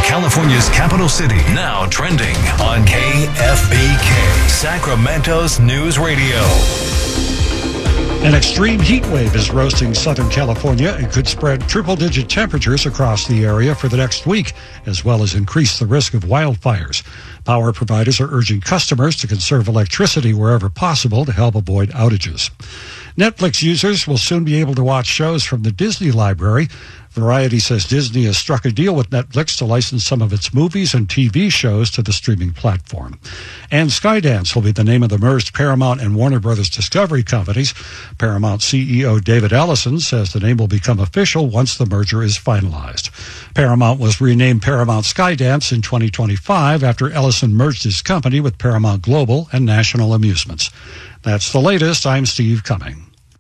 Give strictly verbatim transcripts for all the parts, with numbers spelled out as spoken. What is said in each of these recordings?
California's capital city. Now trending on K F B K, Sacramento's News Radio. An extreme heat wave is roasting Southern California and could spread triple-digit temperatures across the area for the next week, as well as increase the risk of wildfires. Power providers are urging customers to conserve electricity wherever possible to help avoid outages. Netflix users will soon be able to watch shows from the Disney library. Variety says Disney has struck a deal with Netflix to license some of its movies and T V shows to the streaming platform. And Skydance will be the name of the merged Paramount and Warner Brothers Discovery companies. Paramount C E O David Ellison says the name will become official once the merger is finalized. Paramount was renamed Paramount Skydance in twenty twenty-five after Ellison merged his company with Paramount Global and National Amusements. That's the latest. I'm Steve Cumming.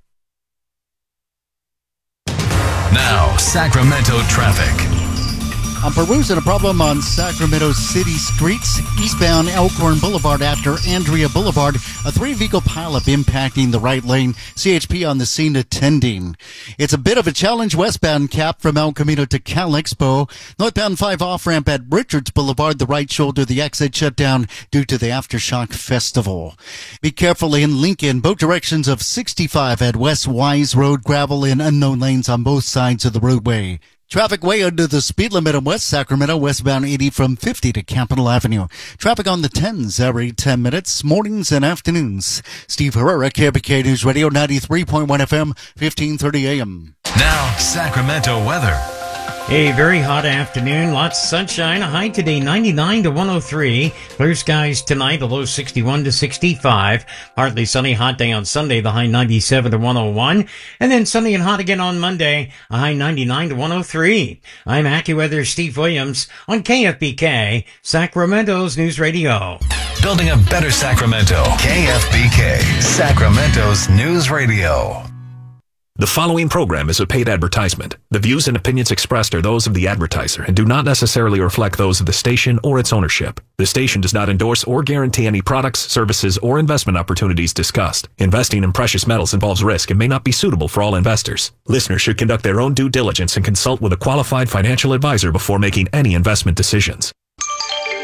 Now, Sacramento traffic. I'm perusing a problem on Sacramento City streets, eastbound Elkhorn Boulevard after Andrea Boulevard. A three-vehicle pileup impacting the right lane. C H P on the scene attending. It's a bit of a challenge westbound Cap from El Camino to Cal Expo. Northbound five off-ramp at Richards Boulevard, the right shoulder, the exit shut down due to the Aftershock Festival. Be careful in Lincoln. Both directions of sixty-five at West Wise Road, gravel in unknown lanes on both sides of the roadway. Traffic way under the speed limit in West Sacramento, westbound eighty from fifty to Capitol Avenue. Traffic on the tens every ten minutes, mornings and afternoons. Steve Herrera, K B K News Radio, ninety-three point one F M, fifteen thirty A M. Now, Sacramento weather. A very hot afternoon, lots of sunshine, a high today ninety-nine to one oh three, clear skies tonight, a low sixty-one to sixty-five, partly sunny, hot day on Sunday, the high ninety-seven to one oh one, and then sunny and hot again on Monday, a high ninety-nine to one oh three. I'm AccuWeather Steve Williams on K F B K, Sacramento's News Radio. Building a better Sacramento. K F B K, Sacramento's News Radio. The following program is a paid advertisement. The views and opinions expressed are those of the advertiser and do not necessarily reflect those of the station or its ownership. The station does not endorse or guarantee any products, services, or investment opportunities discussed. Investing in precious metals involves risk and may not be suitable for all investors. Listeners should conduct their own due diligence and consult with a qualified financial advisor before making any investment decisions.